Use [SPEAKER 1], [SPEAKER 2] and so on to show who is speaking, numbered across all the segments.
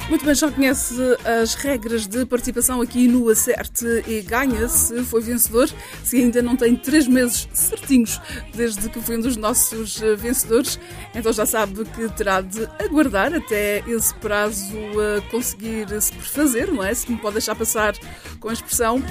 [SPEAKER 1] Muito bem, já conhece as regras de participação aqui no Acerte e Ganha se foi vencedor. Se ainda não tem 3 meses certinhos desde que foi um dos nossos vencedores, então já sabe que terá de aguardar até esse prazo conseguir se prefazer, não é? Se me pode deixar passar com a expressão.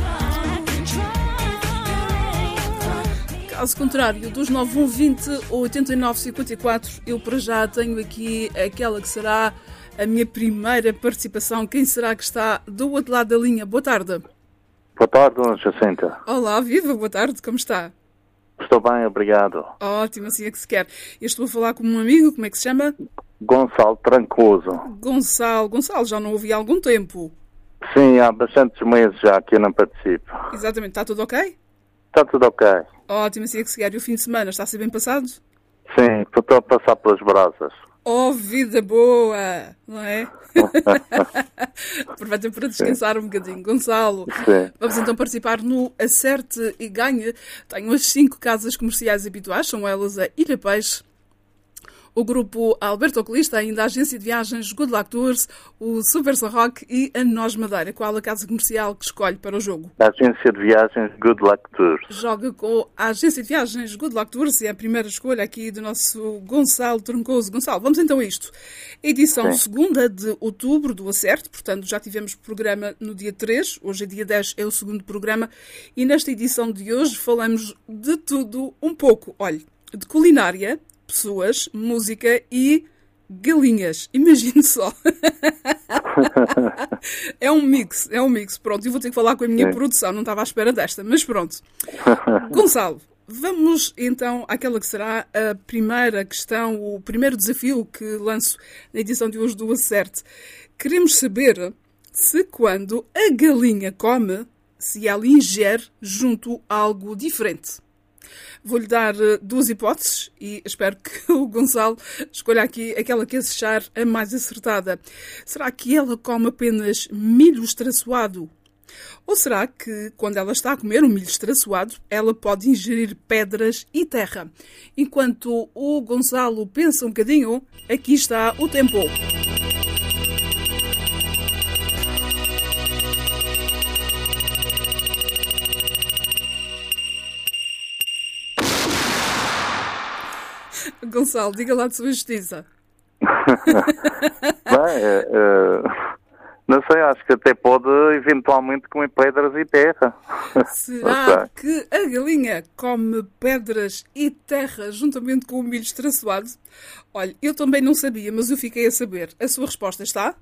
[SPEAKER 1] Caso contrário, dos 9120 ou 8954, eu para já tenho aqui aquela que será a minha primeira participação. Quem será que está do outro lado da linha? Boa tarde.
[SPEAKER 2] Boa tarde, dona Jacinta.
[SPEAKER 1] Olá, viva, boa tarde, como está?
[SPEAKER 2] Estou bem, obrigado.
[SPEAKER 1] Ótimo, assim é que se quer. Eu estou a falar com um amigo, como é que se chama?
[SPEAKER 2] Gonçalo Trancoso.
[SPEAKER 1] Gonçalo, já não ouvi há algum tempo.
[SPEAKER 2] Sim, há bastantes meses já que eu não participo.
[SPEAKER 1] Exatamente, está tudo ok?
[SPEAKER 2] Está tudo ok.
[SPEAKER 1] Ótimo, assim é que se quer. E o fim de semana está a ser bem passado?
[SPEAKER 2] Sim, estou a passar pelas brasas.
[SPEAKER 1] Oh, vida boa, não é? Aproveitem para descansar um bocadinho. Gonçalo,
[SPEAKER 2] Sim.
[SPEAKER 1] Vamos então participar no Acerte e Ganhe. Tenho as 5 casas comerciais habituais, são elas a Ilha Peixe, o grupo Alberto Oculista, ainda a agência de viagens Good Luck Tours, o Super Rock e a Nós Madeira. Qual a casa comercial que escolhe para o jogo?
[SPEAKER 2] A agência de viagens Good Luck Tours.
[SPEAKER 1] Joga com a agência de viagens Good Luck Tours e é a primeira escolha aqui do nosso Gonçalo Trancoso. Gonçalo, vamos então a isto. Edição 2ª de outubro do Acerte, portanto já tivemos programa no dia 3, hoje é dia 10, é o segundo programa, e nesta edição de hoje falamos de tudo um pouco. Olha, de culinária, pessoas, música e galinhas. Imagine só. É um mix. Pronto, eu vou ter que falar com a minha produção, não estava à espera desta, mas pronto. Gonçalo, vamos então àquela que será a primeira questão, o primeiro desafio que lanço na edição de hoje do Acerte. Queremos saber se quando a galinha come, se ela ingere junto a algo diferente. Vou-lhe dar 2 hipóteses e espero que o Gonçalo escolha aqui aquela que achar a mais acertada. Será que ela come apenas milho estraçoado? Ou será que, quando ela está a comer um milho estraçoado, ela pode ingerir pedras e terra? Enquanto o Gonçalo pensa um bocadinho, aqui está o tempo. Gonçalo, diga lá de sua justiça.
[SPEAKER 2] Bem, não sei, acho que até pode eventualmente comer pedras e terra.
[SPEAKER 1] Será que a galinha come pedras e terra juntamente com o milho estraçoado? Olha, eu também não sabia, mas eu fiquei a saber. A sua resposta está?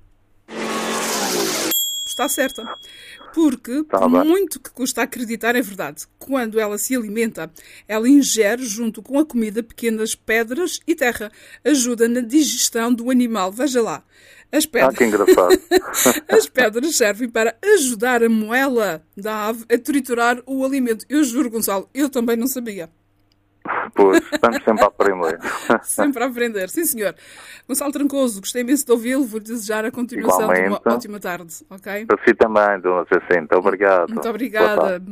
[SPEAKER 1] Está certa. Porque, por muito que custa acreditar, é verdade. Quando ela se alimenta, ela ingere, junto com a comida, pequenas pedras e terra. Ajuda na digestão do animal. Veja lá. As pedras...
[SPEAKER 2] que engraçado.
[SPEAKER 1] As pedras servem para ajudar a moela da ave a triturar o alimento. Eu juro, Gonçalo, eu também não sabia.
[SPEAKER 2] Pois, estamos sempre a aprender.
[SPEAKER 1] Sempre a aprender, sim senhor. Gonçalo Trancoso, gostei imenso de ouvi-lo, vou-lhe desejar a continuação de uma ótima tarde, ok?
[SPEAKER 2] Para si também, dona Jacinta, obrigado.
[SPEAKER 1] Muito obrigada.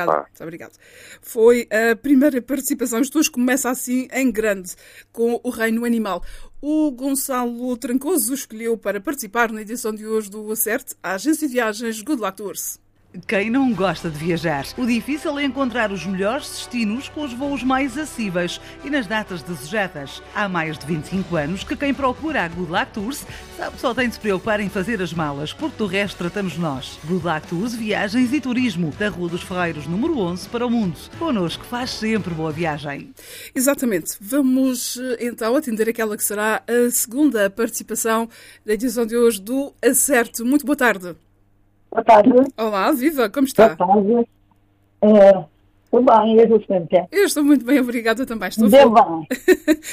[SPEAKER 1] Foi a primeira participação, isto hoje começa assim em grande, com o reino animal. O Gonçalo Trancoso escolheu para participar na edição de hoje do Acerte a agência de viagens Good Luck Tours.
[SPEAKER 3] Quem não gosta de viajar? O difícil é encontrar os melhores destinos com os voos mais acessíveis e nas datas desejadas. Há mais de 25 anos que quem procura a Good Luck Tours sabe que só tem de se preocupar em fazer as malas, porque do resto tratamos nós. Good Luck Tours, viagens e turismo, da Rua dos Ferreiros, número 11, para o mundo. Connosco faz sempre boa viagem.
[SPEAKER 1] Exatamente. Vamos então atender aquela que será a segunda participação da edição de hoje do Acerte. Muito boa tarde.
[SPEAKER 4] Boa tarde.
[SPEAKER 1] Olá, viva, como está?
[SPEAKER 4] Boa tarde. Estou bem, eu estou sempre.
[SPEAKER 1] Eu estou muito bem, obrigada também. Estou
[SPEAKER 4] bem.